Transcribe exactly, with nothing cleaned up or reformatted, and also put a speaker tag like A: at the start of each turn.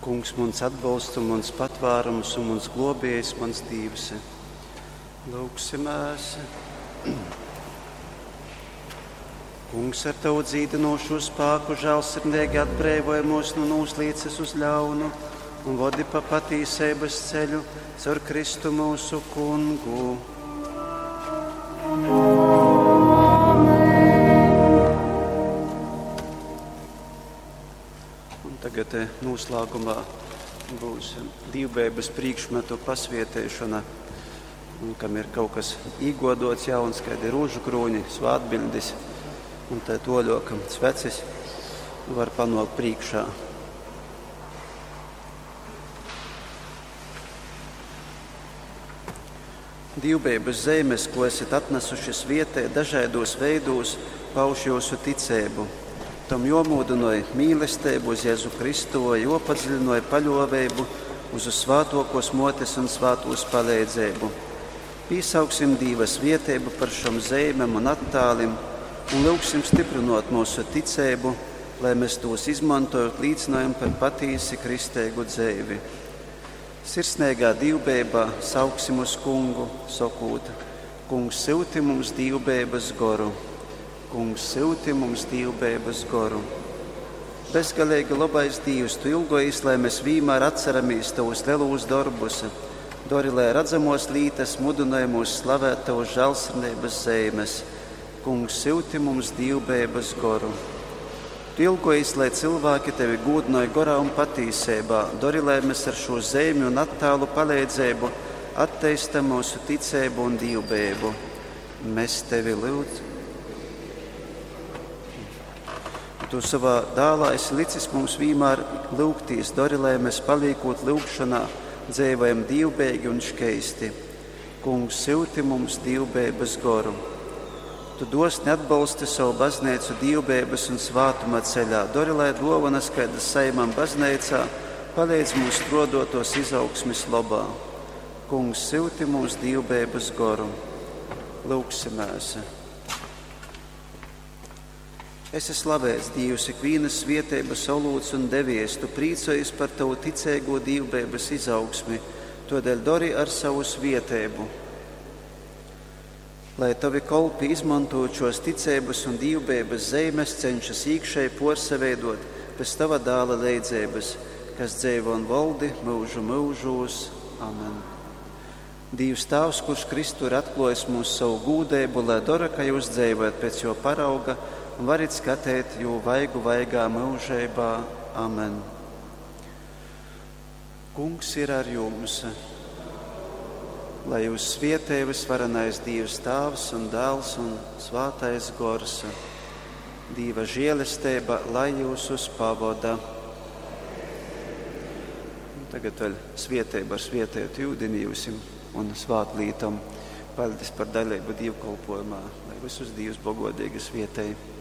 A: Kungs, mums atbalsts un mums patvārums un mums globējs, mans Dievs. Lūksimies. Kungs, ar tavu dzīdinošu spēku žēlsirdīgi atbrīvoja mūs no nūslīces uz ļaunu un vadi pa patīsības ceļu caur Kristu mūsu Kungu. Tagad noslēgumā būs dievbijības priekšmetu pasvietēšana, kam ir kaut kas īgodots jauns, kādi rūžu krūņi, svātbildis, un tā toļokam svecis var panākt priekšā. Dievbijības zemes, ko esat atnesuši vietē, dažādos veidos pauž jūsu ticību. Tam jomūdinoja mīlestību uz Jēzu Kristu, jopadziļinoja paļāvību uz svātokos motes un svātos palīdzību. Pīsauksim Dievas vietību par šom zemēm un attālim un lūgsim stiprinot mūsu ticību, lai mēs tos izmantojot līdzinājumu par patīsi kristīgu dzīvi. Sirsnīgā dievbijībā sauksim uz Kungu, sakot: Kungs, silti mums dievbijības goru. Kungs, silti mums dievbijības goru. Bezgalīgi labais Dievs, tu ilgojies, lai mēs vienmēr atceramies tavus lielos darbus. Dori, lai redzamos lītas mudināja mūs slavēt tavu žēlsirdības zemes. Kungs, silti mums dievbijības goru. Tu ilgojies, lai cilvēki tevi gūdinoja gorā un patīsībā. Dori, lai mēs ar šo zemi un attālu palīdzību attīstam mūsu ticību un dievbijību. Mēs tevi lūdzam. Tu savā dālā esi licis mums vienmēr lūgtīs, dori, lai mēs paliekot lūgšanā, dzīvojam dievbijīgi un skaisti. Kungs, silti mums dievbijības goru. Tu dosni atbalsti savu baznīcu dievbijības un svātuma ceļā. Dori, lai dāvanas, kādas saimam baznīcā, palīdz mums rodotos izaugsmes labā. Kungs, silti mums dievbijības goru. Lūksimies. Es esmu slavēts, Dievs, ikvienas vietības olūts un devies. Tu prīcojies par tavu ticīgo dievbijības izaugsmi, todēļ dori ar savu vietību. Lai tavi kolpi izmantot šos ticības un dievbijības zemes, cenšas iekšēji porsaveidot pēc tava dāla leidzības, kas dzīvo un valdi mūžu mūžos. Amen. Dievs Tēvs, kurš Kristu ir atklājis mums savu gūdību, lai dora, ka jūs dzīvojat pēc jo parauga, un varat skatīt jū vaigu vaigā mūžībā. Amen. Kungs ir ar jums, lai jūs svietēvis varenais Dievs Tēvs un Dēls un Svātais Gors. Dieva žēlastība, lai jūs uz pavoda. Tagad vēl svietēba ar svietētu ūdeni jūsim un svātlītam. Paldies par dalību dievkalpojumā, lai visus Dievs bogodīgi svietēji.